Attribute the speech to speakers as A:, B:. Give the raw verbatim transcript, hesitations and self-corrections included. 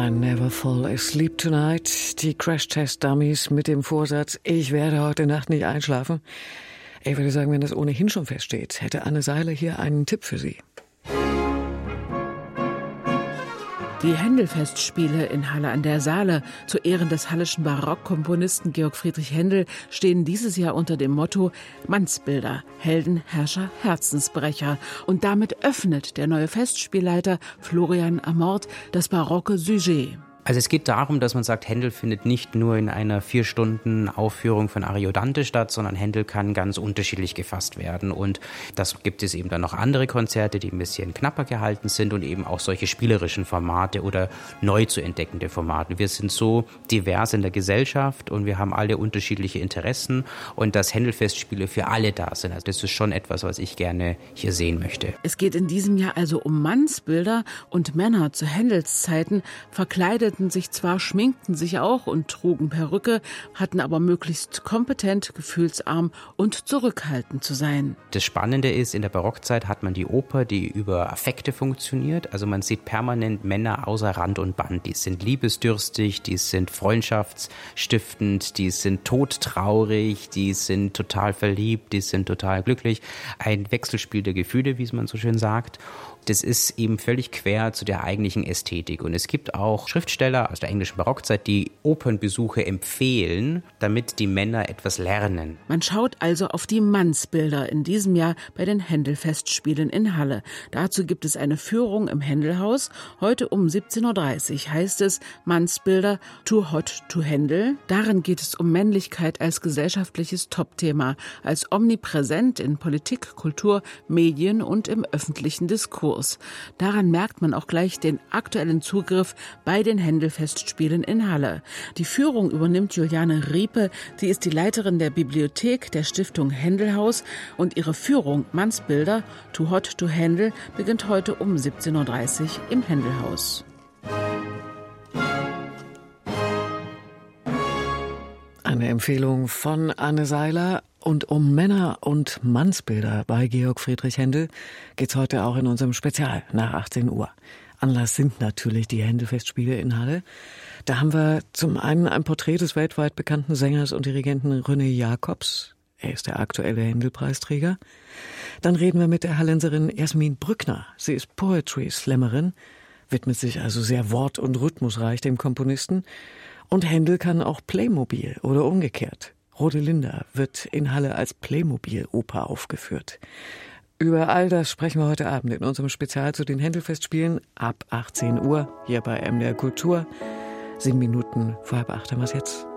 A: I never fall asleep tonight. Die Crash-Test-Dummies mit dem Vorsatz, ich werde heute Nacht nicht einschlafen. Ich würde sagen, wenn das ohnehin schon feststeht, hätte Anne Seiler hier einen Tipp für Sie.
B: Die Händel-Festspiele in Halle an der Saale zu Ehren des hallischen Barockkomponisten Georg Friedrich Händel stehen dieses Jahr unter dem Motto Mannsbilder, Helden, Herrscher, Herzensbrecher. Und damit öffnet der neue Festspielleiter Florian Amort das barocke Sujet.
C: Also es geht darum, dass man sagt, Händel findet nicht nur in einer vier Stunden Aufführung von Ariodante statt, sondern Händel kann ganz unterschiedlich gefasst werden. Und das gibt es eben dann noch andere Konzerte, die ein bisschen knapper gehalten sind und eben auch solche spielerischen Formate oder neu zu entdeckende Formate. Wir sind so divers in der Gesellschaft und wir haben alle unterschiedliche Interessen und dass Händel-Festspiele für alle da sind. Also das ist schon etwas, was ich gerne hier sehen möchte.
B: Es geht in diesem Jahr also um Mannsbilder und Männer zu Händels Zeiten verkleidet sich zwar, schminkten sich auch und trugen Perücke, hatten aber möglichst kompetent, gefühlsarm und zurückhaltend zu sein.
C: Das Spannende ist, in der Barockzeit hat man die Oper, die über Affekte funktioniert. Also man sieht permanent Männer außer Rand und Band. Die sind liebesdürstig, die sind freundschaftsstiftend, die sind todtraurig, die sind total verliebt, die sind total glücklich. Ein Wechselspiel der Gefühle, wie man so schön sagt. Das ist eben völlig quer zu der eigentlichen Ästhetik. Und es gibt auch Schriftsteller aus der englischen Barockzeit, die Opernbesuche empfehlen, damit die Männer etwas lernen.
B: Man schaut also auf die Mannsbilder in diesem Jahr bei den Händel-Festspielen in Halle. Dazu gibt es eine Führung im Händelhaus. Heute um siebzehn Uhr dreißig heißt es Mannsbilder Too Hot to Handle. Darin geht es um Männlichkeit als gesellschaftliches Topthema, als omnipräsent in Politik, Kultur, Medien und im öffentlichen Diskurs. Daran merkt man auch gleich den aktuellen Zugriff bei den Händel-Festspielen in Halle. Die Führung übernimmt Juliane Riepe. Sie ist die Leiterin der Bibliothek der Stiftung Händelhaus und ihre Führung Mannsbilder Too Hot to Handle beginnt heute um siebzehn Uhr dreißig im Händelhaus.
A: Eine Empfehlung von Anne Seiler. Und um Männer- und Mannsbilder bei Georg Friedrich Händel geht's heute auch in unserem Spezial nach achtzehn Uhr. Anlass sind natürlich die Händel-Festspiele in Halle. Da haben wir zum einen ein Porträt des weltweit bekannten Sängers und Dirigenten René Jacobs. Er ist der aktuelle Händel-Preisträger. Dann reden wir mit der Hallenserin Jasmin Brückner. Sie ist Poetry-Slammerin, widmet sich also sehr wort- und rhythmusreich dem Komponisten. Und Händel kann auch Playmobil oder umgekehrt. Rodelinda wird in Halle als Playmobil-Oper aufgeführt. Über all das sprechen wir heute Abend in unserem Spezial zu den Händel-Festspielen ab achtzehn Uhr hier bei M D R Kultur. Sieben Minuten vor halb acht haben wir es jetzt.